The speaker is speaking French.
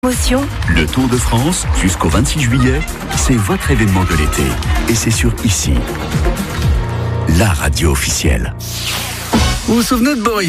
Motion. Le Tour de France, jusqu'au 26 juillet, c'est votre événement de l'été. Et c'est sur ici, la radio officielle. Vous vous souvenez de Boris ?